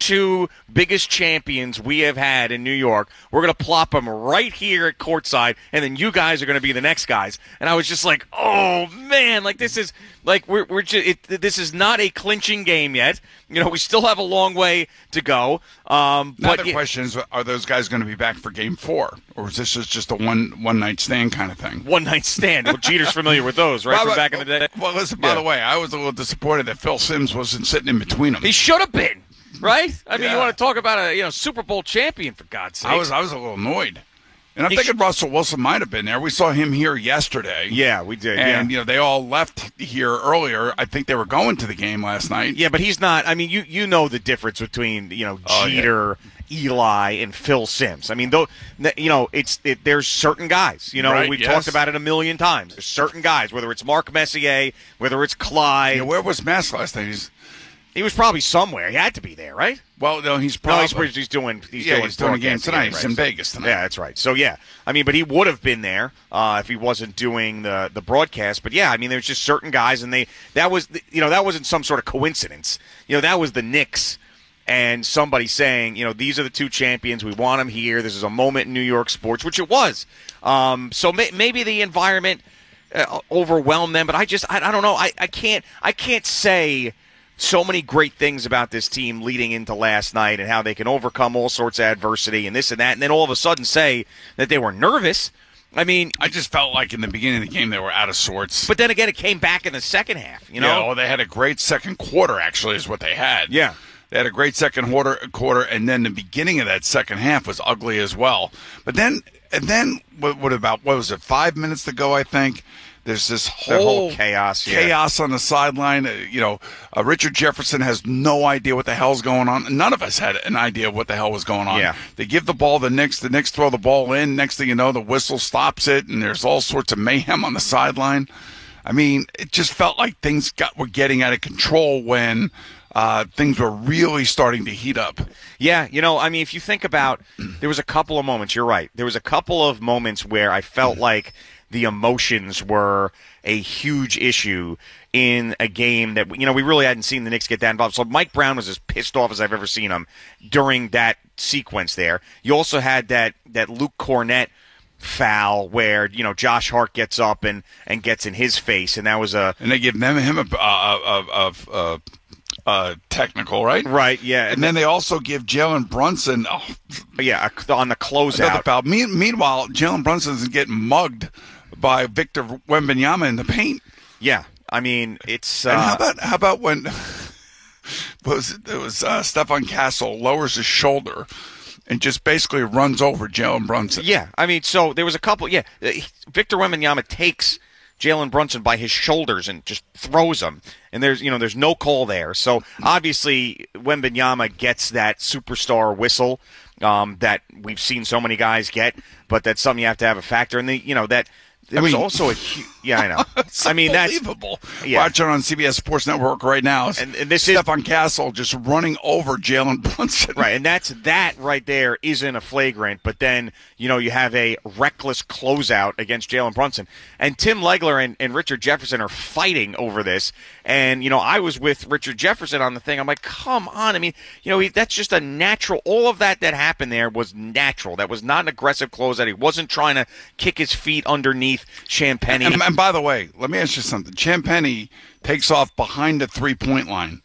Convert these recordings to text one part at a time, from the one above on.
two biggest champions we have had in New York. We're going to plop them right here at courtside, and then you guys are going to be the next guys. And I was just like, oh man, like this is like we're just this is not a clinching game yet. You know, we still have a long way to go. Now the question is, are those guys going to be back for Game 4, or is this just a one night stand kind of thing? One night stand. Well, Jeter's familiar with those, right? From back in the day. Well, listen. By the way, I was a little disappointed that Phil Simms wasn't sitting in between them. He should have been, right? I mean, you want to talk about a Super Bowl champion, for God's sake. I was a little annoyed. And I'm thinking Russell Wilson might have been there. We saw him here yesterday. Yeah, we did. And, they all left here earlier. I think they were going to the game last night. Yeah, but he's not. I mean, you know the difference between, Jeter, Eli, and Phil Simms. I mean, there's certain guys. We've talked about it a million times. There's certain guys, whether it's Mark Messier, whether it's Clyde. Yeah, where was Mass last night? He was probably somewhere. He had to be there, right? Well, no, he's probably he's doing a game tonight. He's in Vegas tonight. Yeah, that's right. So yeah, I mean, but he would have been there if he wasn't doing the broadcast. But yeah, I mean, there's just certain guys, and that wasn't some sort of coincidence. That was the Knicks and somebody saying, these are the two champions. We want them here. This is a moment in New York sports, which it was. So maybe the environment overwhelmed them, but I don't know. I can't say so many great things about this team leading into last night and how they can overcome all sorts of adversity and this and that, and then all of a sudden say that they were nervous. I mean, I just felt like in the beginning of the game they were out of sorts. But then again, it came back in the second half, Yeah, they had a great second quarter, actually, is what they had. Yeah. They had a great second quarter, and then the beginning of that second half was ugly as well. But then what was it, 5 minutes to go, I think? There's this whole chaos on the sideline. Richard Jefferson has no idea what the hell's going on. None of us had an idea what the hell was going on. Yeah. They give the ball to the Knicks. The Knicks throw the ball in. Next thing you know, the whistle stops it, and there's all sorts of mayhem on the sideline. I mean, it just felt like things were getting out of control when things were really starting to heat up. Yeah, I mean, if you think about, there was a couple of moments. You're right. There was a couple of moments where I felt like the emotions were a huge issue in a game that, we really hadn't seen the Knicks get that involved. So Mike Brown was as pissed off as I've ever seen him during that sequence there. You also had that Luke Cornett foul where, Josh Hart gets up and gets in his face, and that was and they give him a technical, right? Right, yeah. And then they also give Jalen Brunson on the closeout. Another foul. Meanwhile, Jalen Brunson's getting mugged by Victor Wembanyama in the paint. Yeah, I mean, it's and how about when it was Stephon Castle lowers his shoulder and just basically runs over Jalen Brunson. Yeah, I mean, so there was a couple. Yeah, Victor Wembanyama takes Jalen Brunson by his shoulders and just throws him, and there's no call there. So obviously Wembanyama gets that superstar whistle that we've seen so many guys get, but that's something you have to have a factor. And there was also a I know. I mean, that's unbelievable. Watch it on CBS Sports Network right now. And this Stephon Castle just running over Jalen Brunson. Right, and that right there isn't a flagrant, but then, you have a reckless closeout against Jalen Brunson. And Tim Legler and Richard Jefferson are fighting over this. And, I was with Richard Jefferson on the thing. I'm like, come on. I mean, that's just a natural. All of that happened there was natural. That was not an aggressive closeout. He wasn't trying to kick his feet underneath Champagnie. And by the way, let me ask you something. Champagnie takes off behind the three-point line.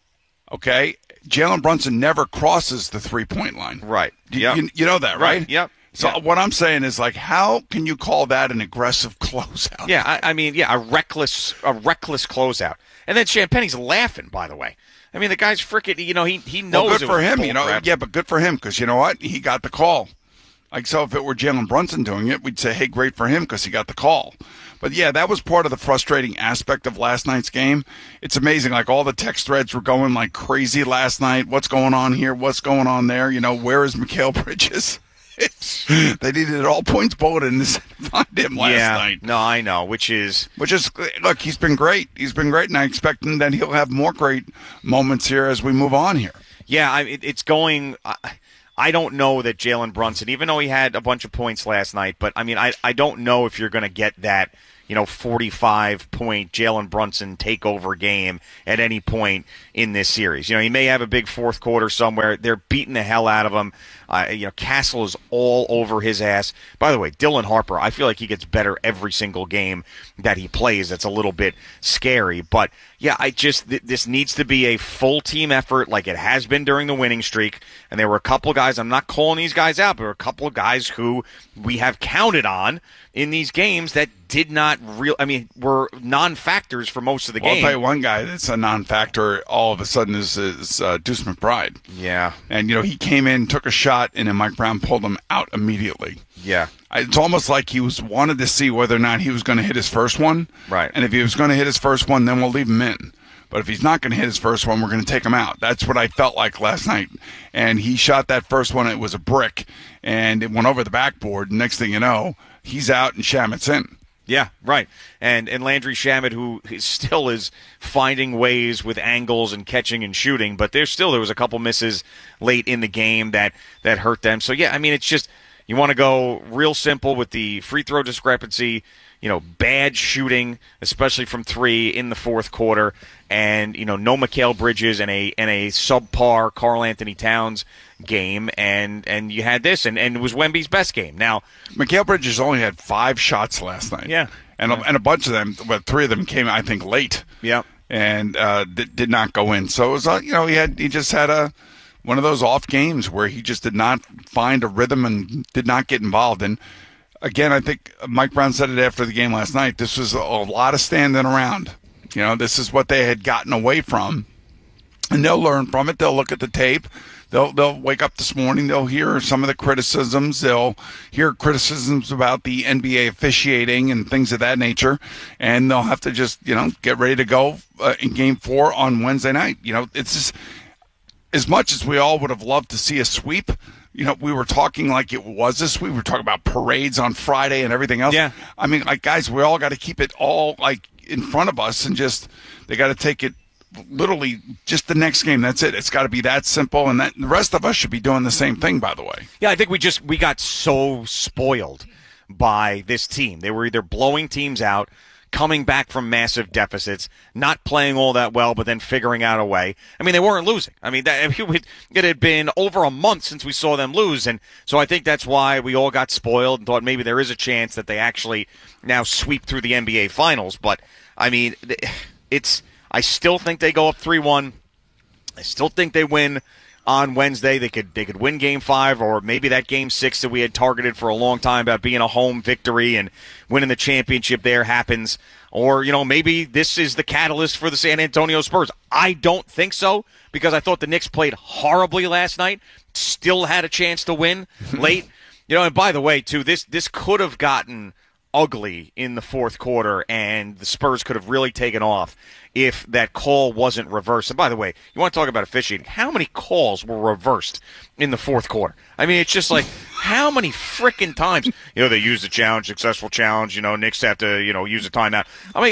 Okay? Jalen Brunson never crosses the three-point line. Right. You know that, right? Yep. So what I'm saying is, how can you call that an aggressive closeout? Yeah, I mean, a reckless closeout. And then Champagnie's laughing, by the way. I mean, the guy's freaking, he knows. Well, good for him, Yeah, but good for him because you know what? He got the call. So if it were Jalen Brunson doing it, we'd say, hey, great for him because he got the call. But, yeah, that was part of the frustrating aspect of last night's game. It's amazing. All the text threads were going like crazy last night. What's going on here? What's going on there? Where is Mikal Bridges? They needed an all-points bulletin to find him last night. No, I know, which is, look, he's been great. He's been great, and I expect that he'll have more great moments here as we move on here. Yeah, it's going I don't know that Jalen Brunson, even though he had a bunch of points last night, but I mean, I don't know if you're going to get that 45-point Jalen Brunson takeover game at any point in this series. He may have a big fourth quarter somewhere. They're beating the hell out of him. Castle is all over his ass. By the way, Dylan Harper, I feel like he gets better every single game that he plays. That's a little bit scary. But, yeah, this needs to be a full team effort like it has been during the winning streak. And there were a couple of guys, I'm not calling these guys out, but there were a couple of guys who we have counted on in these games that did not were non-factors for most of the game. I'll tell you one guy that's a non-factor all of a sudden is Deuce McBride. Yeah. And, he came in, took a shot, and then Mike Brown pulled him out immediately. Yeah. It's almost like he wanted to see whether or not he was going to hit his first one. Right. And if he was going to hit his first one, then we'll leave him in. But if he's not going to hit his first one, we're going to take him out. That's what I felt like last night. And he shot that first one. It was a brick, and it went over the backboard. Next thing you know, he's out and Shamit's in. Yeah, right. And Landry Shamet, who still is finding ways with angles and catching and shooting, but there was a couple misses late in the game that hurt them. So, yeah, it's just you want to go real simple with the free throw discrepancy, bad shooting, especially from three in the fourth quarter, and, no Mikal Bridges and a subpar Karl Anthony Towns game, and you had this, and it was Wemby's best game. Now, Mikal Bridges only had 5 shots last night. Yeah. And a bunch of them, but 3 of them came, I think, late. Yeah. And did not go in. So it was, he just had one of those off games where he just did not find a rhythm and did not get involved. And again, I think Mike Brown said it after the game last night. This was a lot of standing around. This is what they had gotten away from. And they'll learn from it. They'll look at the tape. They'll wake up this morning. They'll hear some of the criticisms. They'll hear criticisms about the NBA officiating and things of that nature. And they'll have to just, get ready to go in Game 4 on Wednesday night. It's just, as much as we all would have loved to see a sweep, we were talking like it was a sweep. We were talking about parades on Friday and everything else. Yeah. Guys, we all got to keep it all, in front of us and just, they got to take it literally just the next game. That's it. It's got to be that simple, and that the rest of us should be doing the same thing, by the way. Yeah, I think we got so spoiled by this team. They were either blowing teams out, coming back from massive deficits, not playing all that well, but then figuring out a way. They weren't losing. It had been over a month since we saw them lose, and so I think that's why we all got spoiled and thought maybe there is a chance that they actually now sweep through the NBA Finals. But, I still think they go up 3-1. I still think they win on Wednesday. They could win Game 5, or maybe that Game 6 that we had targeted for a long time about being a home victory and winning the championship there happens. Or, maybe this is the catalyst for the San Antonio Spurs. I don't think so, because I thought the Knicks played horribly last night, still had a chance to win late. And by the way, too, this could have gotten ugly in the fourth quarter, and the Spurs could have really taken off if that call wasn't reversed. And by the way, you want to talk about officiating. How many calls were reversed in the fourth quarter? It's just like, how many frickin' times? They use the challenge, successful challenge. Knicks have to, use a timeout.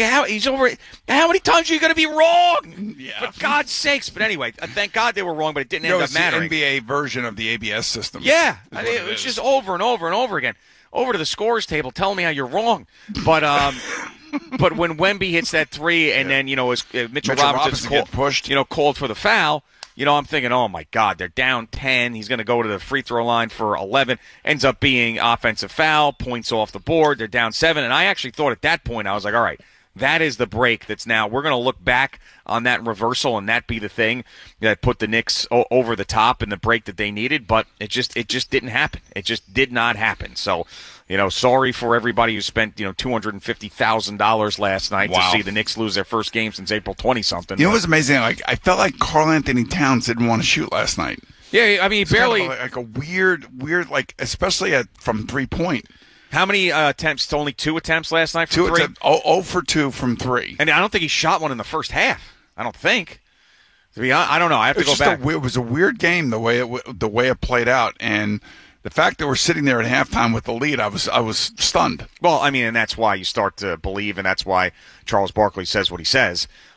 How many times are you going to be wrong? Yeah. For God's sakes. But anyway, thank God they were wrong, but it didn't end up mattering. It's the NBA version of the ABS system. Yeah. It was just over and over and over again. Over to the scores table, telling me how you're wrong. But but when Wemby hits that three, and then as Mitchell Robinson gets pushed, called for the foul, I'm thinking, oh my God, they're down 10. He's going to go to the free throw line for 11. Ends up being offensive foul, points off the board. They're down 7, and I actually thought at that point I was like, all right, that is the break that's now we're going to look back on that reversal and that be the thing that put the Knicks over the top in the break that they needed, but it just didn't happen. It just did not happen. So, sorry for everybody who spent, $250,000 last night to see the Knicks lose their first game since April 20-something. It was amazing. I felt like Karl Anthony Towns didn't want to shoot last night. Yeah, barely. Kind of like a weird, especially from 3-point. How many attempts? Only 2 attempts last night from 3? 0 for 2 from 3. And I don't think he shot one in the first half. I don't think. To be honest, I don't know. I have to go back. It was a weird game the way it played out, and the fact that we're sitting there at halftime with the lead, I was stunned. Well, and that's why you start to believe, and that's why Charles Barkley says what he says.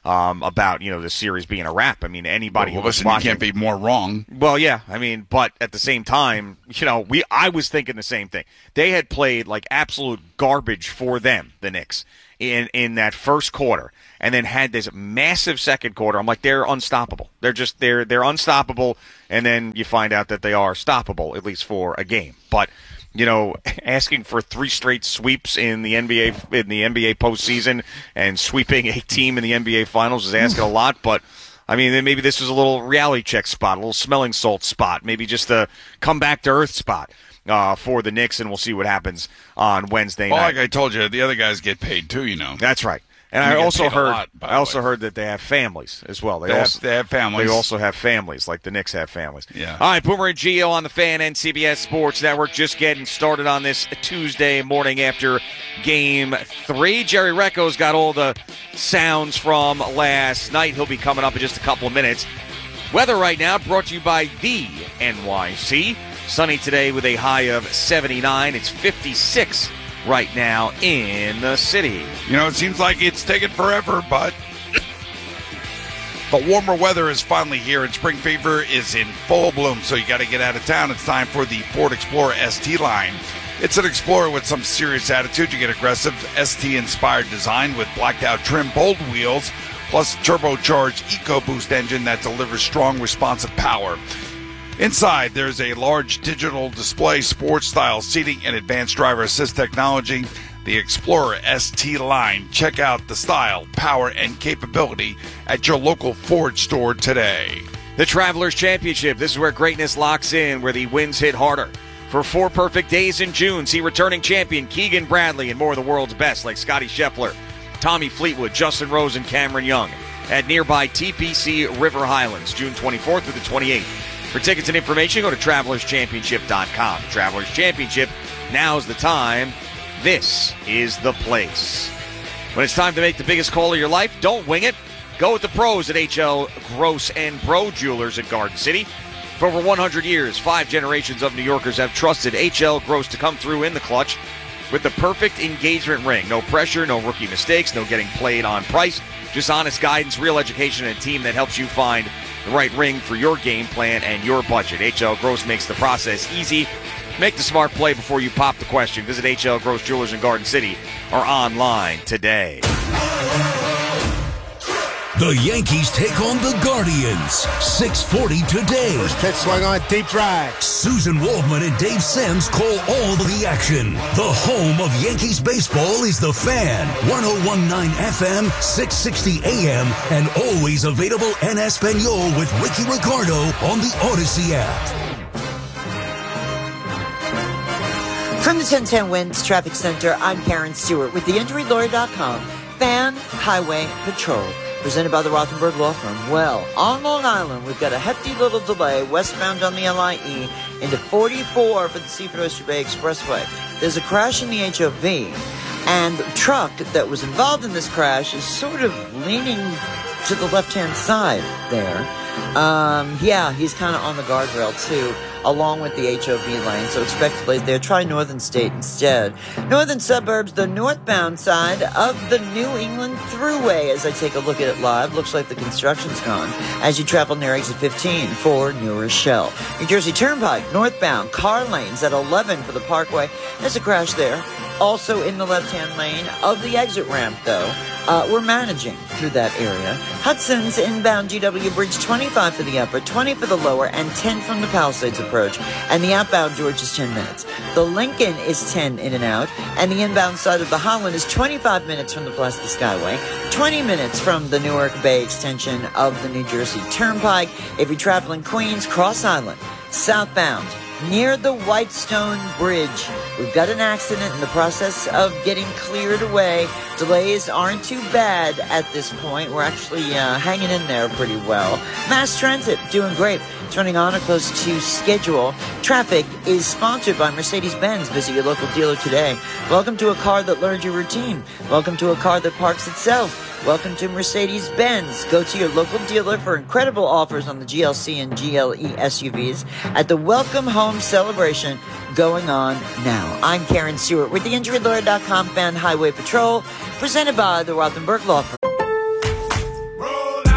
about the series being a wrap. I mean, anybody who was listen, watching, you can't be more wrong. Well, yeah, I mean, but at the same time, I was thinking the same thing. They had played like absolute garbage for them, the Knicks, in that first quarter, and then had this massive second quarter. I'm like, they're unstoppable. They're unstoppable, and then you find out that they are stoppable, at least for a game. But asking for 3 straight sweeps in the NBA postseason and sweeping a team in the NBA Finals is asking a lot. But I mean, maybe this was a little reality check spot, a little smelling salt spot, maybe just a come back to earth spot for the Knicks, and we'll see what happens on Wednesday night. Well, like I told you, the other guys get paid too. That's right. And I also heard that they have families as well. They have families. They also have families, like the Knicks have families. Yeah. All right, Boomer and Gio on the Fan and CBS Sports Network, just getting started on this Tuesday morning after Game 3. Jerry Recco's got all the sounds from last night. He'll be coming up in just a couple of minutes. Weather right now brought to you by the NYC. Sunny today with a high of 79. It's 56 right now in the city. It seems like it's taken forever, but the warmer weather is finally here, and spring fever is in full bloom, so you got to get out of town. It's time for the Ford Explorer ST line. It's an Explorer with some serious attitude. You get aggressive ST-inspired design with blacked-out trim, bold wheels, plus turbocharged EcoBoost engine that delivers strong, responsive power. Inside, there's a large digital display, sports-style seating, and advanced driver assist technology. The Explorer ST line. Check out the style, power, and capability at your local Ford store today. The Travelers Championship. This is where greatness locks in, where the wins hit harder. For 4 perfect days in June, see returning champion Keegan Bradley and more of the world's best like Scotty Scheffler, Tommy Fleetwood, Justin Rose, and Cameron Young at nearby TPC River Highlands, June 24th through the 28th. For tickets and information, go to TravelersChampionship.com. Travelers Championship, now's the time. This is the place. When it's time to make the biggest call of your life, don't wing it. Go with the pros at H.L. Gross and Bro Jewelers in Garden City. For over 100 years, 5 generations of New Yorkers have trusted H.L. Gross to come through in the clutch with the perfect engagement ring. No pressure, no rookie mistakes, no getting played on price. Just honest guidance, real education, and a team that helps you find the right ring for your game plan and your budget. H.L. Gross makes the process easy. Make the smart play before you pop the question. Visit H.L. Gross Jewelers in Garden City or online today. The Yankees take on the Guardians. 6:40 today. First pitch swung on, deep drive. Susan Waldman and Dave Sims call all the action. The home of Yankees baseball is The Fan. 101.9 FM, 660 AM, and always available en Espanol with Ricky Ricardo on the Odyssey app. From the 1010 Winds Traffic Center, I'm Karen Stewart with theinjurylawyer.com. Fan Highway Patrol. Presented by the Rothenberg Law Firm. Well, on Long Island, we've got a hefty little delay westbound on the LIE into 44 for the Seaford Oyster Bay Expressway. There's a crash in the HOV, and the truck that was involved in this crash is sort of leaning to the left-hand side there. He's kind of on the guardrail, too, along with the HOV lane, so expect delays there. Try Northern State instead. Northern suburbs, the northbound side of the New England Thruway. As I take a look at it live, looks like the construction's gone as you travel near exit 15 for New Rochelle. New Jersey Turnpike, northbound, car lanes at 11 for the Parkway. There's a crash there. Also in the left-hand lane of the exit ramp, though. We're managing through that area. Hudson's inbound GW Bridge, 25 for the upper, 20 for the lower, and 10 from the Palisades approach. And the outbound George is 10 minutes. The Lincoln is 10 in and out, and the inbound side of the Holland is 25 minutes from the Pulaski Skyway, 20 minutes from the Newark Bay extension of the New Jersey Turnpike. If you're traveling Queens, Cross Island, southbound, near the Whitestone Bridge. We've got an accident in the process of getting cleared away. Delays aren't too bad at this point. We're actually hanging in there pretty well. Mass Transit doing great. It's running on or close to schedule. Traffic is sponsored by Mercedes-Benz. Visit your local dealer today. Welcome to a car that learned your routine. Welcome to a car that parks itself. Welcome to Mercedes-Benz. Go to your local dealer for incredible offers on the GLC and GLE SUVs at the Welcome Home Celebration going on now. I'm Karen Stewart with theinjurylawyer.com Fan Highway Patrol, presented by the Rothenberg Law Firm.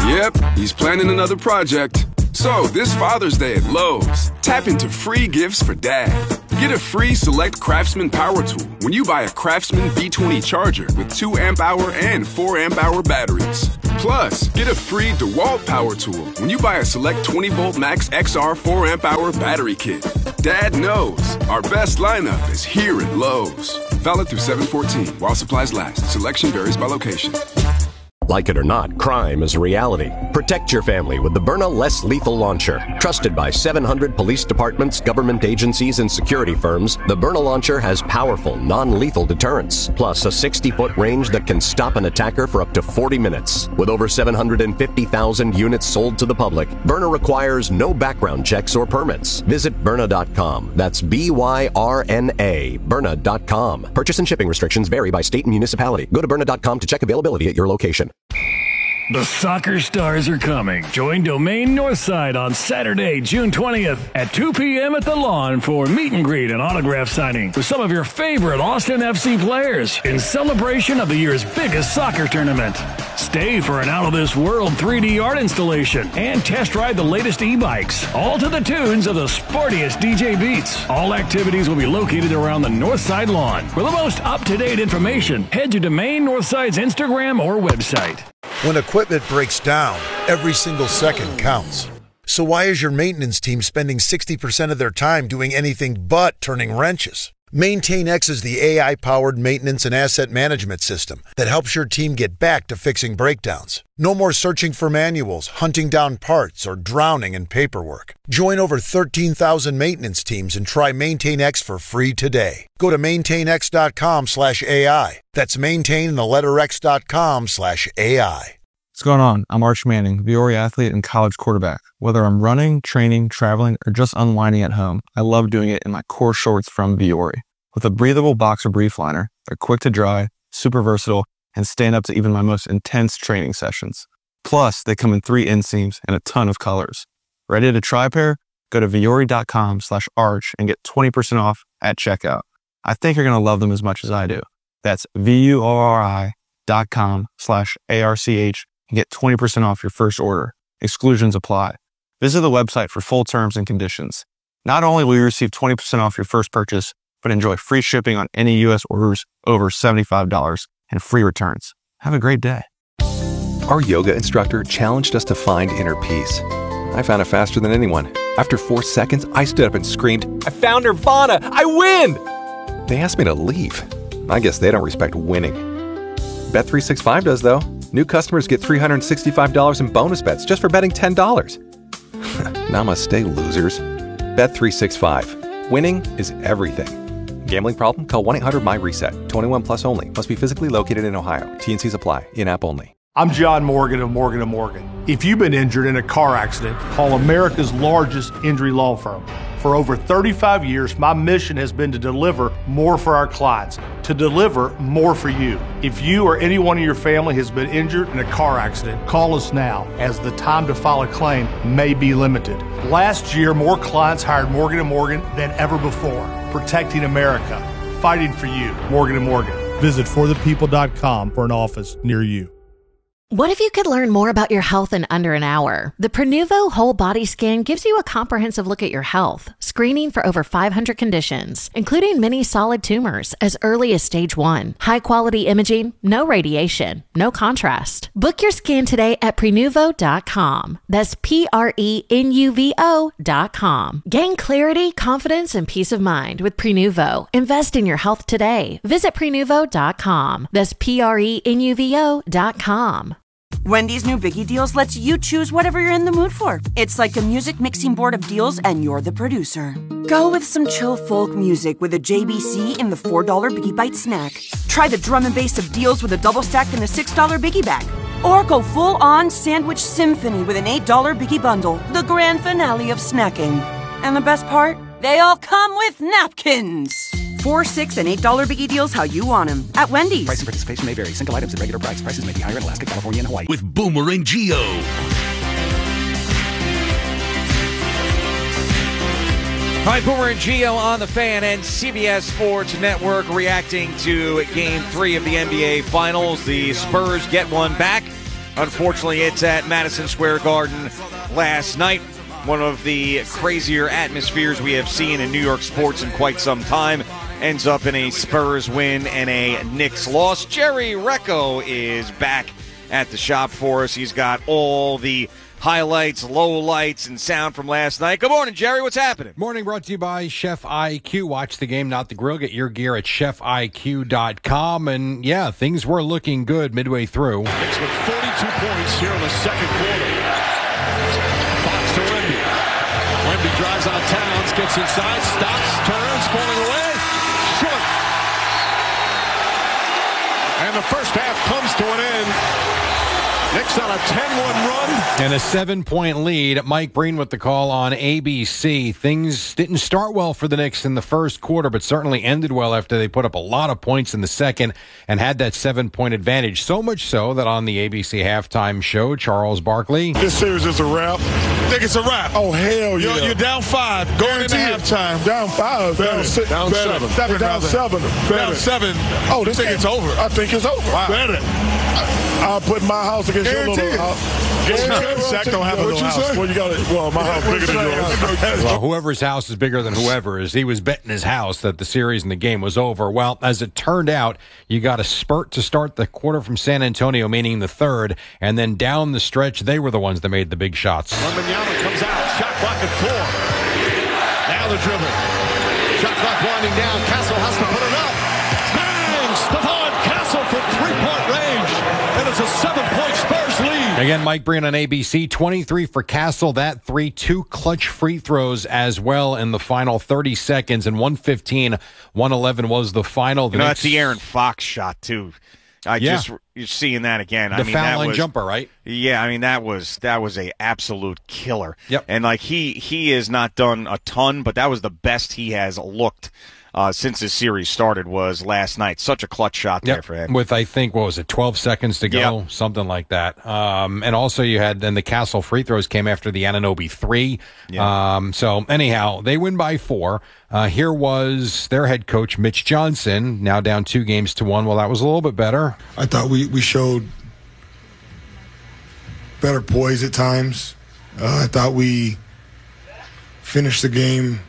Yep, he's planning another project. So, this Father's Day at Lowe's, tap into free gifts for Dad. Get a free Select Craftsman power tool when you buy a Craftsman B20 charger with 2 amp-hour and 4 amp-hour batteries. Plus, get a free DeWalt power tool when you buy a Select 20-volt Max XR 4 amp-hour battery kit. Dad knows our best lineup is here at Lowe's. Valid through 7/14 while supplies last. Selection varies by location. Like it or not, crime is a reality. Protect your family with the Byrna Less Lethal Launcher. Trusted by 700 police departments, government agencies, and security firms, the Byrna Launcher has powerful, non-lethal deterrence, plus a 60-foot range that can stop an attacker for up to 40 minutes. With over 750,000 units sold to the public, Byrna requires no background checks or permits. Visit Byrna.com. That's B-Y-R-N-A, Byrna.com. Purchase and shipping restrictions vary by state and municipality. Go to Byrna.com to check availability at your location. The Soccer Stars are coming. Join Domain Northside on Saturday, June 20th at 2 p.m. at the Lawn for meet and greet and autograph signing with some of your favorite Austin FC players in celebration of the year's biggest soccer tournament. Stay for an out-of-this-world 3D art installation and test ride the latest e-bikes, all to the tunes of the sportiest DJ beats. All activities will be located around the Northside Lawn. For the most up-to-date information, head to Domain Northside's Instagram or website. When equipment breaks down, every single second counts. So why is your maintenance team spending 60% of their time doing anything but turning wrenches? MaintainX is the AI-powered maintenance and asset management system that helps your team get back to fixing breakdowns. No more searching for manuals, hunting down parts, or drowning in paperwork. Join over 13,000 maintenance teams and try MaintainX for free today. Go to maintainx.com/AI. That's maintain and the letter x.com/AI. What's going on? I'm Arch Manning, Viore athlete and college quarterback. Whether I'm running, training, traveling, or just unwinding at home, I love doing it in my core shorts from Viore. With a breathable boxer brief liner, they're quick to dry, super versatile, and stand up to even my most intense training sessions. Plus, they come in 3 inseams and a ton of colors. Ready to try a pair? Go to Viore.com/arch and get 20% off at checkout. I think you're going to love them as much as I do. That's VUORI.com/ARCH and get 20% off your first order. Exclusions apply. Visit the website for full terms and conditions. Not only will you receive 20% off your first purchase, but enjoy free shipping on any U.S. orders over $75 and free returns. Have a great day. Our yoga instructor challenged us to find inner peace. I found it faster than anyone. After 4 seconds, I stood up and screamed, "I found Nirvana! I win!" They asked me to leave. I guess they don't respect winning. Bet365 does, though. New customers get $365 in bonus bets just for betting $10. Namaste, losers. Bet365. Winning is everything. Gambling problem? Call 1-800-MY-RESET. 21 plus only. Must be physically located in Ohio. T&Cs apply. In-app only. I'm John Morgan of Morgan & Morgan. If you've been injured in a car accident, call America's largest injury law firm. For over 35 years, my mission has been to deliver more for our clients, to deliver more for you. If you or anyone in your family has been injured in a car accident, call us now, as the time to file a claim may be limited. Last year, more clients hired Morgan & Morgan than ever before. Protecting America. Fighting for you. Morgan & Morgan. Visit forthepeople.com for an office near you. What if you could learn more about your health in under an hour? The Prenuvo Whole Body Scan gives you a comprehensive look at your health, screening for over 500 conditions, including many solid tumors as early as stage 1. High-quality imaging, no radiation, no contrast. Book your scan today at Prenuvo.com. That's Prenuvo.com. Gain clarity, confidence, and peace of mind with Prenuvo. Invest in your health today. Visit Prenuvo.com. That's Prenuvo.com. Wendy's new Biggie Deals lets you choose whatever you're in the mood for. It's like a music mixing board of deals, and you're the producer. Go with some chill folk music with a JBC in the $4 Biggie Bite snack. Try the drum and bass of deals with a double stack in the $6 Biggie Bag. Or go full-on sandwich symphony with an $8 Biggie Bundle, the grand finale of snacking. And the best part? They all come with napkins. $4, $6, and $8 Biggie Deals how you want them at Wendy's. Price and participation may vary. Single items at regular price. Prices may be higher in Alaska, California, and Hawaii. With Boomer and Geo. All right, Boomer and Geo on the Fan and CBS Sports Network reacting to Game 3 of the NBA Finals. The Spurs get one back Unfortunately, it's at Madison Square Garden last night. One of the crazier atmospheres we have seen in New York sports in quite some time. Ends up in a Spurs win and a Knicks loss. Jerry Recco is back at the shop for us. He's got all the highlights, lowlights, and sound from last night. Good morning, Jerry. What's happening? Morning, brought to you by Chef IQ. Watch the game, not the grill. Get your gear at chefiq.com. And, yeah, things were looking good midway through. Knicks with 42 points here in the second quarter. Fox to Wemby. Wemby drives on Towns, gets inside, stops, turns, falling away. Short. And the first half comes to an end. Knicks on a 10-1 run. And a 7-point lead. Mike Breen with the call on ABC. Things didn't start well for the Knicks in the first quarter, but certainly ended well after they put up a lot of points in the second and had that 7-point advantage. So much so that on the ABC halftime show, Charles Barkley. This series is a wrap. I think it's a wrap. Oh, hell yeah. You're down 5 going into halftime. Down 5. Down 6. Down 7. Down 7. Down 7. Oh, this think it's over. I think it's over. Wow. Better. I'll put my house against your little house. Shaq don't have a little house. Well, you got it. Well, my house bigger than yours. Well, whoever's house is bigger than whoever's. He was betting his house that the series and the game was over. Well, as it turned out, you got a spurt to start the quarter from San Antonio, meaning the third, and then down the stretch, they were the ones that made the big shots. Wembanyama comes out. Shot clock at 4. Now the dribble. Shot clock winding down. Castle has to put it up. Bang! Stephon Castle from three-point range. And it's a 7-point Spurs lead. Again, Mike Breen on ABC, 23 for Castle. That 3, 2 clutch free throws as well in the final 30 seconds. And 115-111 was the final. That's the Aaron Fox shot, too. You're seeing that again. The foul line jumper, right? Yeah, I mean, that was a absolute killer. Yep. And, like, he has not done a ton, but that was the best he has looked since this series started was last night. Such a clutch shot there for him. With, I think, 12 seconds to go? Yep. Something like that. And also you had, then the Castle free throws came after the Anunoby 3. Yeah. So, anyhow, they win by 4. Here was their head coach, Mitch Johnson, now down 2-1. Well, that was a little bit better. I thought we showed better poise at times. I thought we finished the game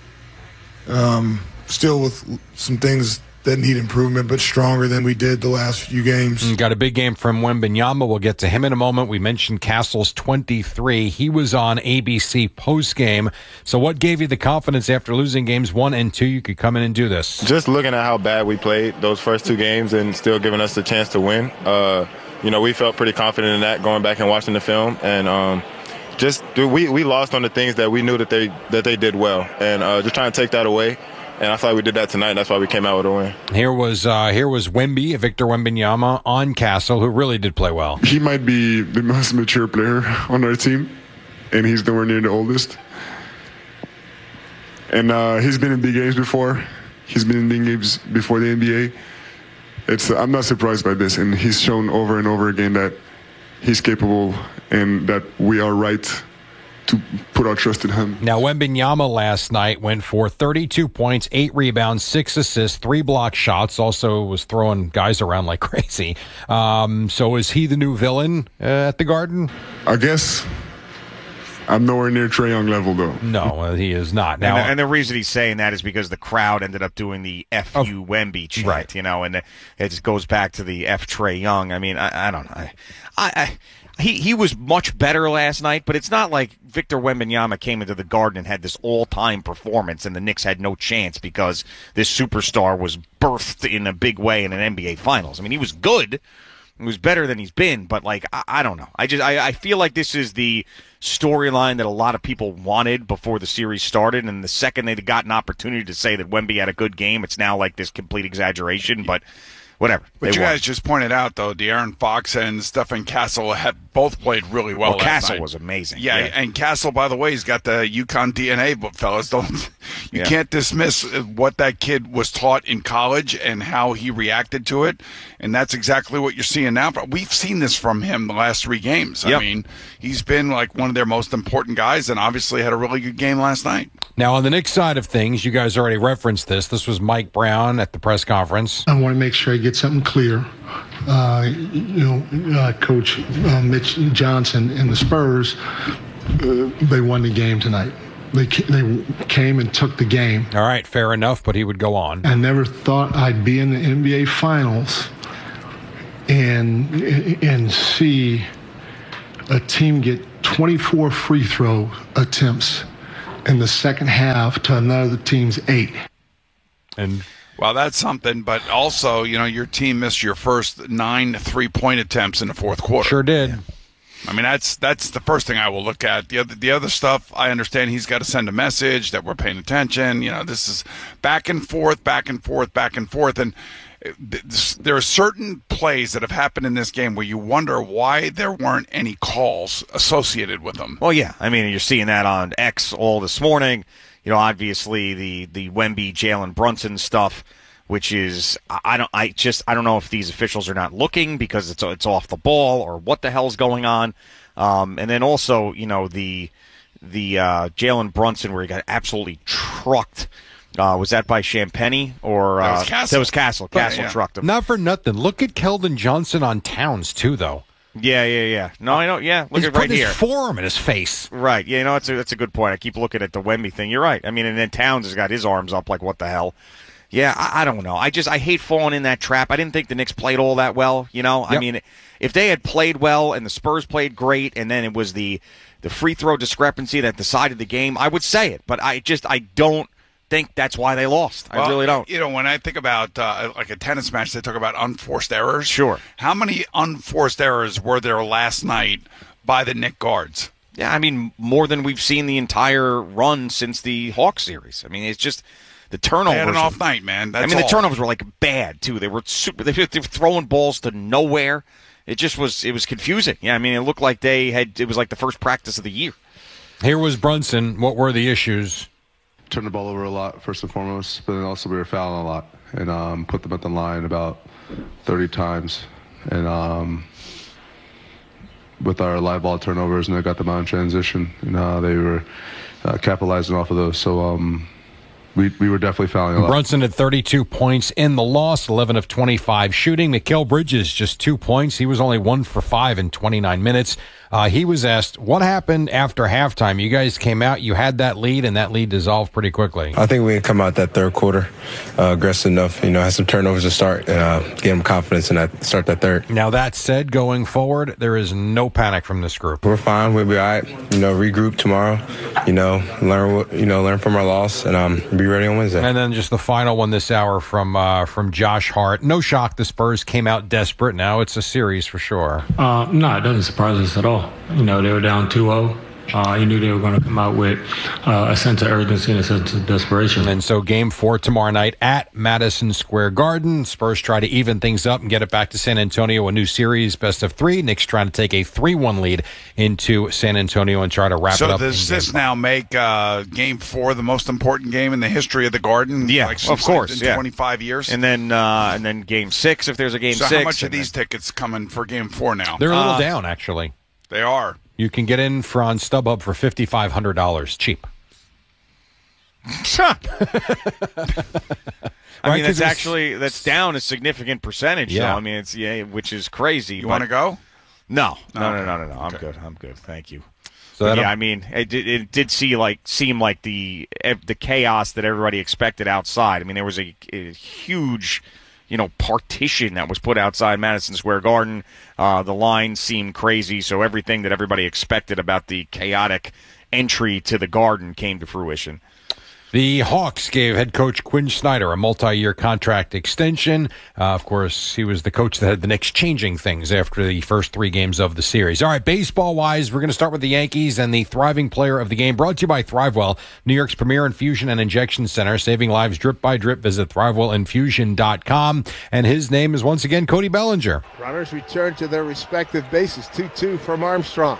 still with some things that need improvement, but stronger than we did the last few games. Got a big game from Wembanyama. We'll get to him in a moment. We mentioned Castle's 23. He was on ABC postgame. So what gave you the confidence after losing games 1 and 2 you could come in and do this? Just looking at how bad we played those first 2 games and still giving us the chance to win. We felt pretty confident in that going back and watching the film. And we lost on the things that we knew that they did well. And just trying to take that away. And I thought we did that tonight, and that's why we came out with a win. Here was Wemby, Victor Wembanyama on Castle, who really did play well. He might be the most mature player on our team, and he's nowhere near the oldest. And he's been in big games before. He's been in big games before the NBA. I'm not surprised by this, and he's shown over and over again that he's capable and that we are right to put our trust in him. Now, Wembanyama last night went for 32 points, 8 rebounds, 6 assists, 3 block shots. Also was throwing guys around like crazy. So is he the new villain at the Garden? I guess. I'm nowhere near Trae Young level, though. No, he is not. Now, and the reason he's saying that is because the crowd ended up doing the F you Wemby chant, right. And it just goes back to the F Trae Young. I mean, I don't know. He was much better last night, but it's not like Victor Wembanyama came into the Garden and had this all-time performance and the Knicks had no chance because this superstar was birthed in a big way in an NBA Finals. I mean, he was good. He was better than he's been, but, like, I don't know. I feel like this is the storyline that a lot of people wanted before the series started, and the second they got an opportunity to say that Wemby had a good game, it's now like this complete exaggeration, but whatever. But you guys just pointed out, though, De'Aaron Fox and Stephon Castle have both played really well last Castle night. was amazing. Yeah, and Castle, by the way, he's got the UConn DNA, but fellas, you can't dismiss what that kid was taught in college and how he reacted to it, and that's exactly what you're seeing now. We've seen this from him the last 3 games. I mean, he's been like one of their most important guys and obviously had a really good game last night. Now, on the Knicks side of things, you guys already referenced this. This was Mike Brown at the press conference. I want to make sure I get something clear. Coach Mitch Johnson and the Spurs, they won the game tonight. They came and took the game. All right, fair enough, but he would go on. I never thought I'd be in the NBA Finals and see a team get 24 free throw attempts in the second half to another team's 8. And well, that's something, but also, your team missed your first 9 3-point attempts in the fourth quarter. Sure did. Yeah. I mean, that's the first thing I will look at. The other stuff, I understand he's got to send a message that we're paying attention. This is back and forth, and there are certain plays that have happened in this game where you wonder why there weren't any calls associated with them. Well, yeah, I mean, you're seeing that on X all this morning. Obviously the Wemby, Jalen Brunson stuff, which is I don't know if these officials are not looking because it's off the ball or what the hell's going on. And then also, the Jalen Brunson where he got absolutely trucked. Was that by Champagny or that was Castle? That was Castle. Castle trucked him. Not for nothing. Look at Keldon Johnson on Towns too, though. Yeah. No, I know. Yeah, look He's at right putting here. His forearm in his face. Right. Yeah, that's a good point. I keep looking at the Wemby thing. You're right. I mean, and then Towns has got his arms up like what the hell. Yeah, I don't know. I hate falling in that trap. I didn't think the Knicks played all that well. Yep. I mean, if they had played well and the Spurs played great, and then it was the free throw discrepancy that decided the game, I would say it. But I don't think that's why they lost. I really don't. When I think about like a tennis match, they talk about unforced errors. Sure. How many unforced errors were there last night by the Knicks guards? Yeah, I mean, more than we've seen the entire run since the Hawks series. I mean, it's just the turnovers. They had an off night, man. That's the all. turnovers were like bad too. They were they were throwing balls to nowhere. It was confusing. Yeah, I mean, it looked like it was like the first practice of the year. Here was Brunson. What were the issues? Turned the ball over a lot, first and foremost, but then also we were fouling a lot and put them at the line about 30 times. And with our live ball turnovers, and I got them out in transition, and they were capitalizing off of those. So we were definitely fouling a lot. Brunson had 32 points in the loss, 11 of 25 shooting. Mikal Bridges, just 2 points. He was only 1 for 5 in 29 minutes. He was asked, what happened after halftime? You guys came out, you had that lead, and that lead dissolved pretty quickly. I think we come out that third quarter aggressive enough, had some turnovers to start and get them confidence and start that third. Now, that said, going forward, there is no panic from this group. We're fine. We'll be all right. Regroup tomorrow, learn from our loss and be ready on Wednesday. And then just the final one this hour from Josh Hart. No shock the Spurs came out desperate. Now it's a series for sure. No, it doesn't surprise us at all. They were down 2-0. You knew they were going to come out with a sense of urgency and a sense of desperation. And so Game 4 tomorrow night at Madison Square Garden. Spurs try to even things up and get it back to San Antonio. A new series, best of 3. Knicks trying to take a 3-1 lead into San Antonio and try to wrap it up. So does this now make Game 4 the most important game in the history of the Garden? Yeah, of course. In 25 years? And then Game 6, if there's a Game 6. So how much are these tickets coming for Game 4 now? They're a little down, actually. They are. You can get in on StubHub for $5,500 cheap. I mean, that's down a significant percentage. Yeah. Though. I mean, which is crazy. You want to go? No. Okay. I'm good. Thank you. So yeah, I mean, it did seem like the chaos that everybody expected outside. I mean, there was a huge, partition that was put outside Madison Square Garden. The line seemed crazy, so everything that everybody expected about the chaotic entry to the Garden came to fruition. The Hawks gave head coach Quinn Snyder a multi-year contract extension. Of course, he was the coach that had the Knicks changing things after the first 3 games of the series. All right, baseball-wise, we're going to start with the Yankees and the thriving player of the game, brought to you by ThriveWell, New York's premier infusion and injection center, saving lives drip by drip. Visit ThriveWellInfusion.com. And his name is once again Cody Bellinger. Runners return to their respective bases. 2-2 from Armstrong.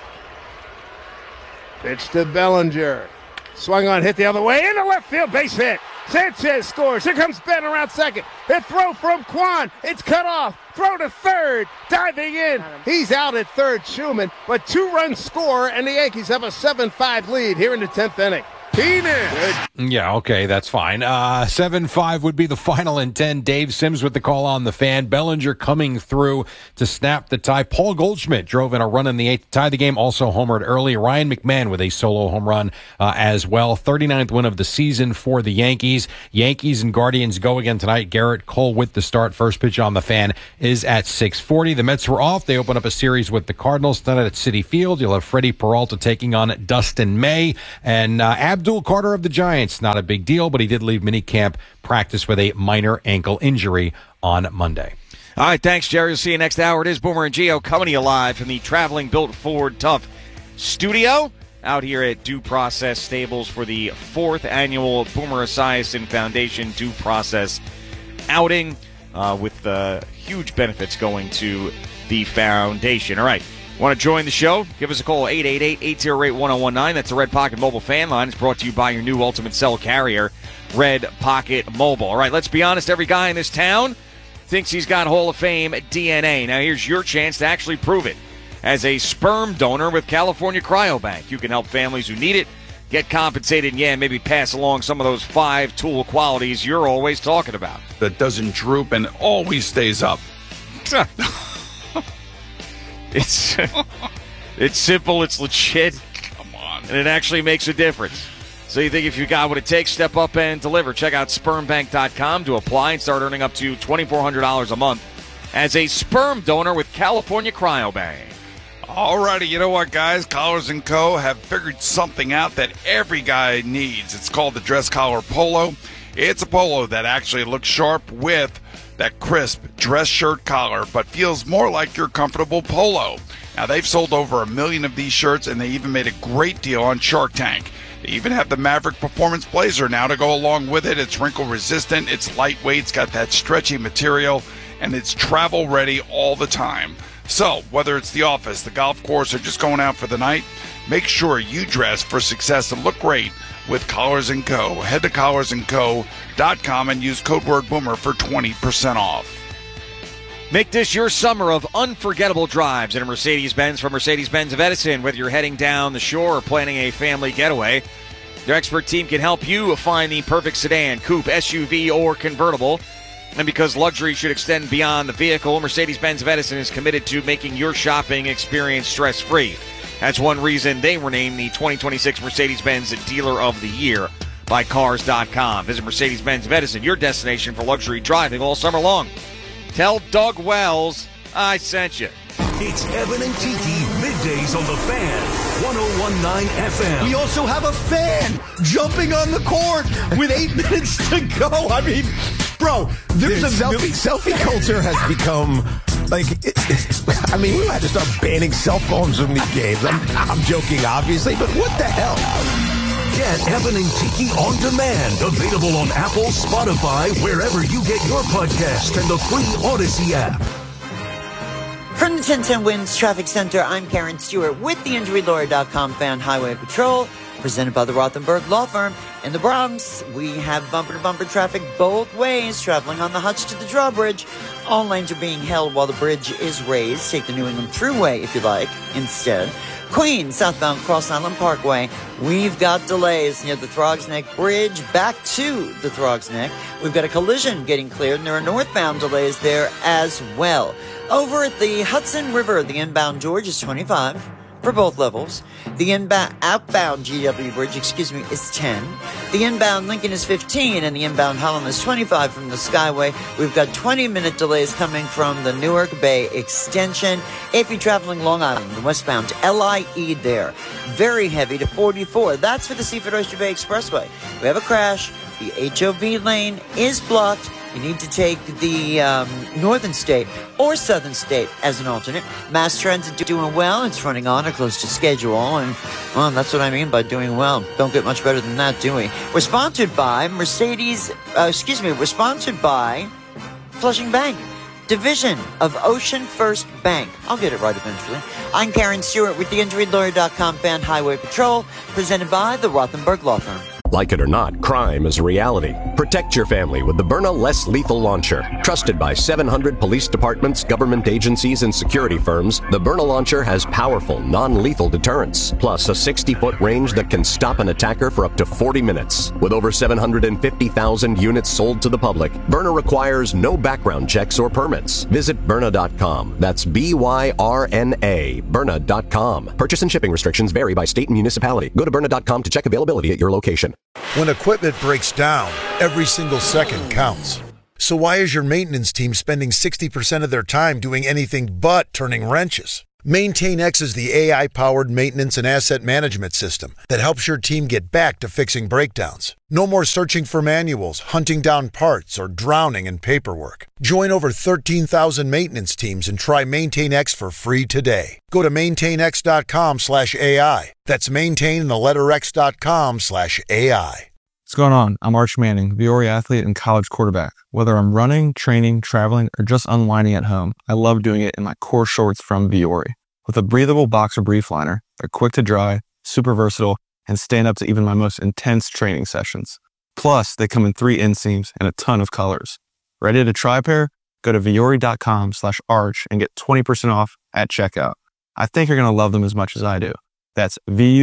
Pitch to Bellinger. Swung on, hit the other way, into left field, base hit. Sanchez scores. Here comes Ben around second. Hit throw from Kwan. It's cut off. Throw to third. Diving in. He's out at third, Schumann. But 2-run score, and the Yankees have a 7-5 lead here in the 10th inning. Keenan. Good Yeah, okay, that's fine. 7-5 would be the final in 10. Dave Sims with the call on the Fan. Bellinger coming through to snap the tie. Paul Goldschmidt drove in a run in the 8th to tie the game, also homered early. Ryan McMahon with a solo home run as well. 39th win of the season for the Yankees. Yankees and Guardians go again tonight. Garrett Cole with the start. First pitch on the Fan is at 6:40. The Mets were off. They open up a series with the Cardinals tonight at Citi Field. You'll have Freddie Peralta taking on Dustin May. And Abdul Carter of the Giants. Not a big deal, but he did leave minicamp practice with a minor ankle injury on Monday. All right, thanks, Jerry. We'll see you next hour. It is Boomer and Gio coming to you live from the Traveling Built Ford Tough studio out here at Due Process Stables for the 4th annual Boomer Esiason Foundation Due Process outing with huge benefits going to the foundation. All right. Want to join the show? Give us a call, 888-808-1019. That's the Red Pocket Mobile fan line. It's brought to you by your new Ultimate Cell carrier, Red Pocket Mobile. All right, let's be honest. Every guy in this town thinks he's got Hall of Fame DNA. Now, here's your chance to actually prove it. As a sperm donor with California Cryobank, you can help families who need it, get compensated, and, yeah, maybe pass along some of those 5-tool qualities you're always talking about. That doesn't droop and always stays up. It's simple, it's legit. Come on. And it actually makes a difference. So you think if you got what it takes, step up and deliver. Check out spermbank.com to apply and start earning up to $2,400 a month as a sperm donor with California Cryobank. Alrighty, you know what, guys? Collars & Co. have figured something out that every guy needs. It's called the Dress Collar Polo. It's a polo that actually looks sharp with that crisp dress shirt collar, but feels more like your comfortable polo. Now, they've sold over 1 million of these shirts, and they even made a great deal on Shark Tank. They even have the Maverick Performance Blazer now to go along with it. It's wrinkle resistant, it's lightweight, it's got that stretchy material, and it's travel ready all the time. So, whether it's the office, the golf course, or just going out for the night, make sure you dress for success and look great with Collars & Co. Head to collarsandco.com and use code word Boomer for 20% off. Make this your summer of unforgettable drives in a Mercedes-Benz from Mercedes-Benz of Edison. Whether you're heading down the shore or planning a family getaway, their expert team can help you find the perfect sedan, coupe, SUV, or convertible. And because luxury should extend beyond the vehicle, Mercedes-Benz of Edison is committed to making your shopping experience stress-free. That's one reason they were named the 2026 Mercedes-Benz Dealer of the Year by Cars.com. Visit Mercedes-Benz of Edison, your destination for luxury driving all summer long. Tell Doug Wells I sent you. It's Evan and Tiki, middays on the Fan, 101.9 FM. We also have a fan jumping on the court with 8 minutes to go. I mean, bro, there's a selfie culture has become like, I mean, we had to start banning cell phones from these games. I'm joking, obviously, but what the hell? Get Evan and Tiki on demand. Available on Apple, Spotify, wherever you get your podcast, and the free Odyssey app. From the 1010 Winds Traffic Center, I'm Karen Stewart with the InjuryLawyer.com Fan Highway Patrol, presented by the Rothenberg Law Firm. In the Bronx, we have bumper-to-bumper traffic both ways, traveling on the Hutch to the drawbridge. All lanes are being held while the bridge is raised. Take the New England Thruway, if you like, instead. Queens, southbound Cross Island Parkway, we've got delays near the Throgs Neck Bridge back to the Throgs Neck. We've got a collision getting cleared, and there are northbound delays there as well. Over at the Hudson River, the inbound George is 25 for both levels. The outbound GW Bridge, is 10. The inbound Lincoln is 15, and the inbound Holland is 25 from the Skyway. We've got 20-minute delays coming from the Newark Bay Extension. If you're traveling Long Island, westbound LIE there, very heavy to 44. That's for the Seaford Oyster Bay Expressway. We have a crash. The HOV lane is blocked. You need to take the Northern State or Southern State as an alternate. Mass Transit doing well. It's running on or close to schedule. And, well, that's what I mean by doing well. Don't get much better than that, do we? We're sponsored by we're sponsored by Flushing Bank, division of Ocean First Bank. I'll get it right eventually. I'm Karen Stewart with the InjuryLawyer.com Fan Highway Patrol, presented by the Rothenberg Law Firm. Like it or not, crime is a reality. Protect your family with the Byrna Less Lethal Launcher. Trusted by 700 police departments, government agencies, and security firms, the Byrna Launcher has powerful, non-lethal deterrence, plus a 60-foot range that can stop an attacker for up to 40 minutes. With over 750,000 units sold to the public, Byrna requires no background checks or permits. Visit Byrna.com. That's B-Y-R-N-A, Byrna.com. Purchase and shipping restrictions vary by state and municipality. Go to Byrna.com to check availability at your location. When equipment breaks down, every single second counts. So why is your maintenance team spending 60% of their time doing anything but turning wrenches? MaintainX is the AI-powered maintenance and asset management system that helps your team get back to fixing breakdowns. No more searching for manuals, hunting down parts, or drowning in paperwork. Join over 13,000 maintenance teams and try MaintainX for free today. Go to maintainx.com/AI. That's maintain.x.com/AI. What's going on? I'm Arch Manning, Viore athlete and college quarterback. Whether I'm running, training, traveling, or just unwinding at home, I love doing it in my core shorts from Viore. With a breathable boxer brief liner, they're quick to dry, super versatile, and stand up to even my most intense training sessions. Plus, they come in 3 inseams and a ton of colors. Ready to try a pair? Go to Viore.com/arch and get 20% off at checkout. I think you're going to love them as much as I do. That's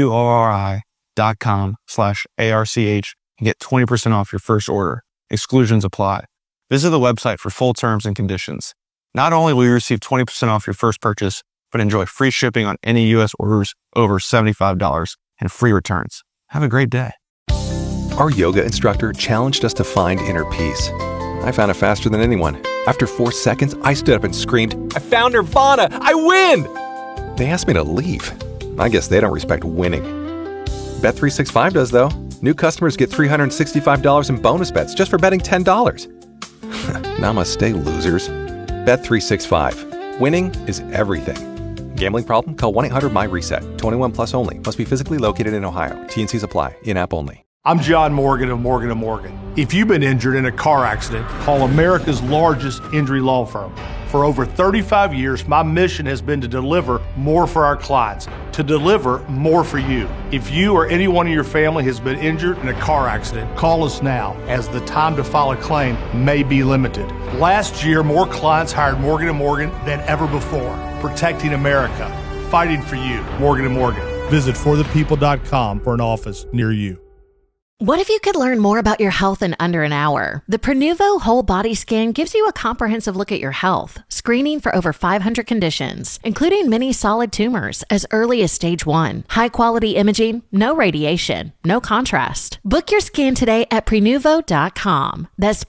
VUORI.com/ARCH and get 20% off your first order. Exclusions apply. Visit the website for full terms and conditions. Not only will you receive 20% off your first purchase, but enjoy free shipping on any U.S. orders over $75 and free returns. Have a great day. Our yoga instructor challenged us to find inner peace. I found it faster than anyone. After 4 seconds, I stood up and screamed, "I found Nirvana! I win!" They asked me to leave. I guess they don't respect winning. Bet365 does, though. New customers get $365 in bonus bets just for betting $10. Namaste, losers. Bet365. Winning is everything. Gambling problem? Call 1-800-MY-RESET. 21 plus only. Must be physically located in Ohio. T&Cs apply. In-app only. I'm John Morgan of Morgan & Morgan. If you've been injured in a car accident, call America's largest injury law firm. For over 35 years, my mission has been to deliver more for our clients, to deliver more for you. If you or anyone in your family has been injured in a car accident, call us now, as the time to file a claim may be limited. Last year, more clients hired Morgan & Morgan than ever before, protecting America, fighting for you. Morgan & Morgan. Visit forthepeople.com for an office near you. What if you could learn more about your health in under an hour? The Prenuvo Whole Body Scan gives you a comprehensive look at your health, screening for over 500 conditions, including many solid tumors as early as stage 1. High-quality imaging, no radiation, no contrast. Book your scan today at Prenuvo.com. That's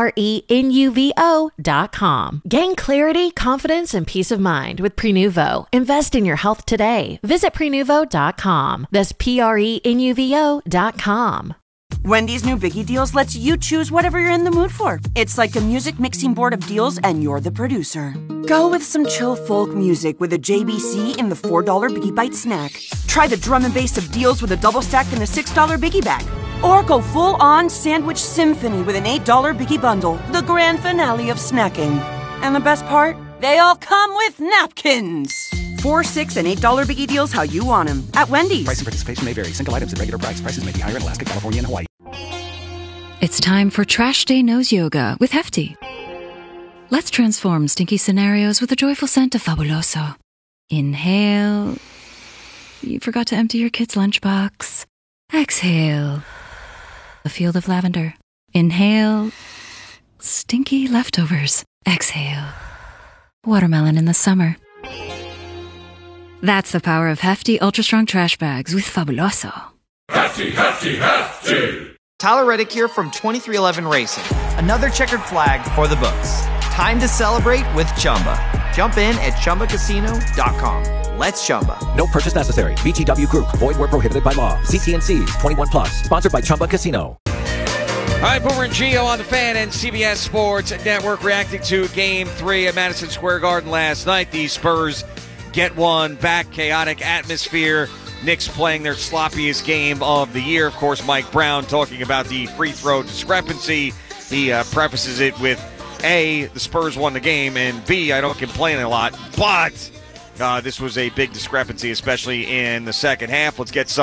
Prenuvo.com. Gain clarity, confidence, and peace of mind with Prenuvo. Invest in your health today. Visit Prenuvo.com. That's Prenuvo.com. Wendy's new Biggie Deals lets you choose whatever you're in the mood for. It's like a music mixing board of deals, and you're the producer. Go with some chill folk music with a JBC in the $4 Biggie Bite snack. Try the drum and bass of deals with a double stack in the $6 Biggie Bag. Or go full-on sandwich symphony with an $8 Biggie Bundle, the grand finale of snacking. And the best part? They all come with napkins. $4, $6, and $8 Biggie Deals how you want them at Wendy's. Price and participation may vary. Single items at regular price. Prices may be higher in Alaska, California, and Hawaii. It's time for Trash Day Nose Yoga with Hefty. Let's transform stinky scenarios with the joyful scent of Fabuloso. Inhale. You forgot to empty your kid's lunchbox. Exhale. A field of lavender. Inhale. Stinky leftovers. Exhale. Watermelon in the summer. That's the power of Hefty Ultra Strong Trash Bags with Fabuloso. Hefty, Hefty, Hefty! Tyler Reddick here from 2311 Racing. Another checkered flag for the books. Time to celebrate with Chumba. Jump in at ChumbaCasino.com. Let's Chumba. No purchase necessary. VGW Group. Void where prohibited by law. CT&Cs. 21 plus. Sponsored by Chumba Casino. All right, Boomer and Gio on the Fan and CBS Sports Network reacting to Game 3 at Madison Square Garden last night. The Spurs get one back, chaotic atmosphere. Knicks playing their sloppiest game of the year. Of course, Mike Brown talking about the free throw discrepancy. He prefaces it with, A, the Spurs won the game, and B, I don't complain a lot, but this was a big discrepancy, especially in the second half. Let's get some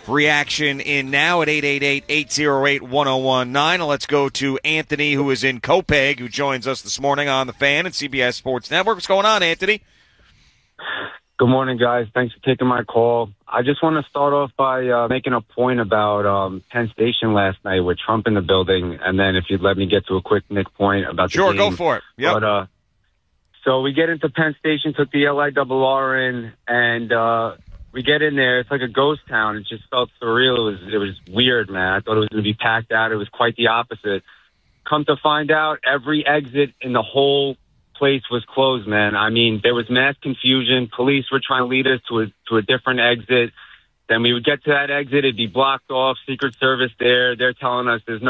reaction in now at 888-808-1019. Let's go to Anthony, who is in Copiague, who joins us this morning on The Fan and CBS Sports Network. What's going on, Anthony? Good morning, guys. Thanks for taking my call. I just want to start off by making a point about Penn Station last night with Trump in the building, and then if you'd let me get to a quick Nick point about the game. Sure, go for it. Yep. But, so we get into Penn Station, took the LIRR in, and we get in there. It's like a ghost town. It just felt surreal. It was weird, man. I thought it was going to be packed out. It was quite the opposite. Come to find out, every exit in the whole place was closed, man. I mean, there was mass confusion. Police were trying to lead us to a different exit. Then we would get to that exit, it'd be blocked off. Secret Service there. They're telling us there's no